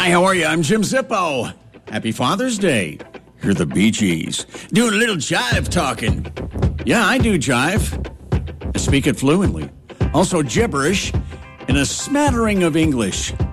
Hi, how are you? I'm Jim Zippo. Happy Father's Day. You're the Bee Gees. Doing a little jive talking. Yeah, I do jive. I speak it fluently. Also gibberish and a smattering of English.